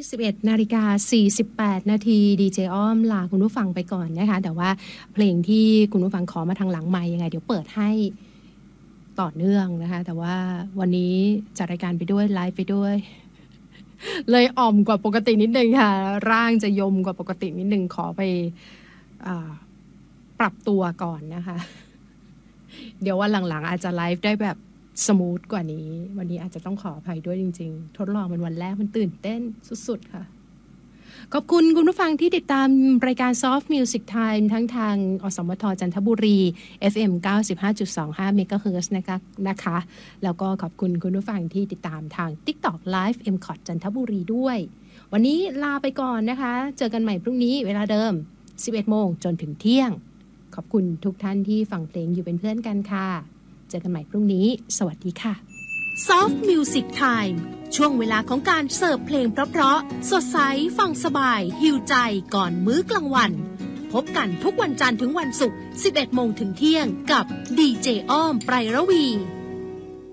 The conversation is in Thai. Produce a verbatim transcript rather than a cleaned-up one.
สิบเอ็ดนาฬิกาสี่สิบแปดนาทีดีเจอ้อมลาคุณผู้ฟังไปก่อนนะคะแต่ว่าเพลงที่คุณผู้ฟังขอมาทางหลังไมค์ยังไงเดี๋ยวเปิดให้ต่อเนื่องนะคะแต่ว่าวันนี้จัดรายการไปด้วยไลฟ์ไปด้วยเลยอ่อมกว่าปกตินิดนึงค่ะร่างจะยมกว่าปกตินิดนึงขอไปปรับตัวก่อนนะคะเดี๋ยววันหลังๆอาจจะไลฟ์ได้แบบสมูทกว่านี้วันนี้อาจจะต้องขออภัยด้วยจริงๆทดลองเป็นวันแรกมันตื่นเต้นสุดๆค่ะขอบคุณคุณผู้ฟังที่ติดตามรายการ Soft Music Time ทั้งทางอสมทจันทบุรี เอฟ เอ็ม เก้าสิบห้าจุดสองห้า เมกะเฮิรตซ์ นะคะนะคะแล้วก็ขอบคุณคุณผู้ฟังที่ติดตามทาง TikTok Live เอ็ม ซี โอ ที จันทบุรีด้วยวันนี้ลาไปก่อนนะคะเจอกันใหม่พรุ่งนี้เวลาเดิม สิบเอ็ดโมงจนถึงเที่ยงขอบคุณทุกท่านที่ฟังเพลงอยู่เป็นเพื่อนกันค่ะเจอกันใหม่พรุ่งนี้สวัสดีค่ะ Soft Music Time ช่วงเวลาของการเสิร์ฟเพลงเพราะๆสดใสฟังสบายหิวใจก่อนมื้อกลางวันพบกันทุกวันจันทร์ถึงวันศุกร์ สิบเอ็ดโมงถึงเที่ยงกับดีเจอ้อมไพรระวี